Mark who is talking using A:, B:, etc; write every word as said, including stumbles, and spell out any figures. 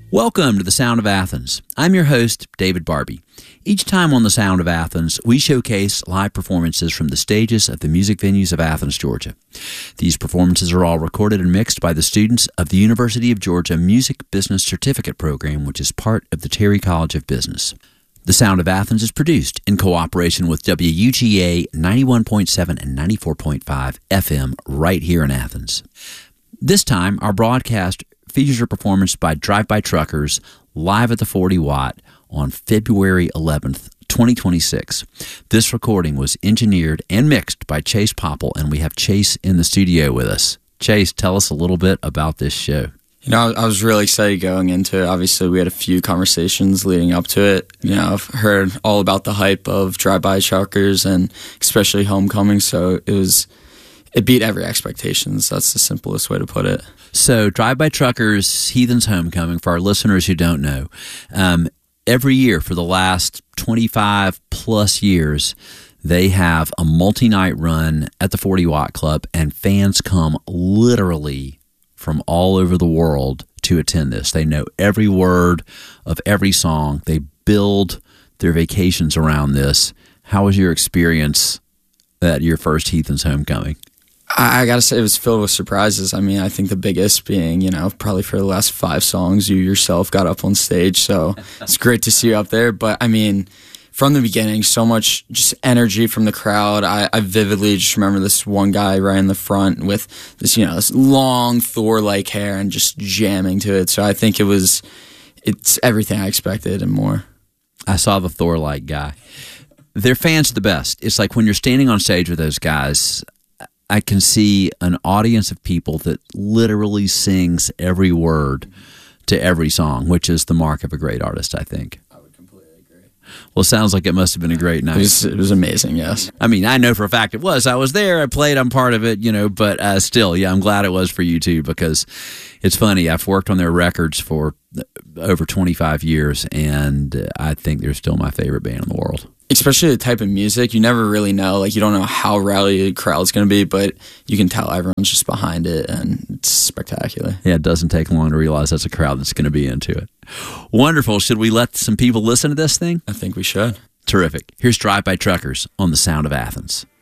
A: Welcome to The Sound of Athens. I'm your host, David Barbie. Each time on The Sound of Athens, we showcase live performances from the stages of the music venues of Athens, Georgia. These performances are all recorded and mixed by the students of the University of Georgia Music Business Certificate Program, which is part of the Terry College of Business. The Sound of Athens is produced in cooperation with W U G A ninety-one point seven and ninety-four point five F M right here in Athens. This time, our broadcast features a performance by Drive-By Truckers live at the forty watt on February eleventh, twenty twenty-six. This recording was engineered and mixed by Chase Popple, and we have Chase in the studio with us. Chase, tell us a little bit about this show.
B: You know, I was really excited going into it. Obviously, we had a few conversations leading up to it. You know, I've heard all about the hype of Drive-By Truckers and especially Homecoming, so it was it beat every expectations. That's the simplest way to put it.
A: So, Drive-By Truckers, Heathen's Homecoming, for our listeners who don't know, um, every year for the last twenty-five plus years, they have a multi-night run at the forty watt Club, and fans come literally from all over the world to attend this. They know every word of every song. They build their vacations around this. How was your experience at your first Heathen's Homecoming?
B: I, I gotta say, it was filled with surprises. I mean, I think the biggest being, you know, probably for the last five songs, you yourself got up on stage, so it's great to see you up there. But, I mean, from the beginning, so much just energy from the crowd. I, I vividly just remember this one guy right in the front with this, you know, this long Thor-like hair and just jamming to it. So I think it was, it's everything I expected and more.
A: I saw the Thor-like guy. Their fans are the best. It's like when you're standing on stage with those guys, I can see an audience of people that literally sings every word to every song, which is the mark of a great artist, I think.
B: I would completely agree.
A: Well, it sounds like it must have been a great night.
B: It was, it was amazing, yes.
A: I mean, I know for a fact it was. I was there. I played. I'm part of it, you know, but uh, still, yeah, I'm glad it was for you too, because it's funny. I've worked on their records for over twenty-five years, and I think they're still my favorite band in the world.
B: Especially the type of music, you never really know. Like, you don't know how rowdy the crowd's going to be, but you can tell everyone's just behind it, and it's spectacular.
A: Yeah, it doesn't take long to realize that's a crowd that's going to be into it. Wonderful. Should we let some people listen to this thing?
B: I think we should.
A: Terrific. Here's Drive-By Truckers on The Sound of Athens.